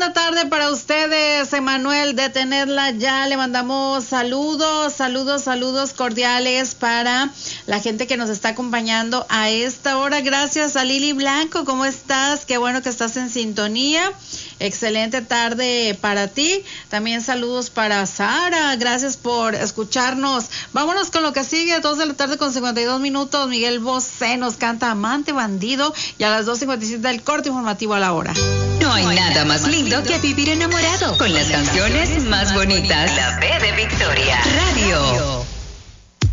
linda tarde para ustedes, Emanuel de Tenerla ya. Le mandamos saludos cordiales para la gente que nos está acompañando a esta hora. Gracias a Lili Blanco, ¿cómo estás? Qué bueno que estás en sintonía. Excelente tarde para ti. También saludos para Sara. Gracias por escucharnos. Vámonos con lo que sigue. 2 de la tarde con 52 minutos. Miguel Bosé nos canta Amante Bandido. Y a las 2:57 el corte informativo a la hora. No hay nada más lindo que vivir enamorado con las canciones más bonitas. La B de Victoria Radio.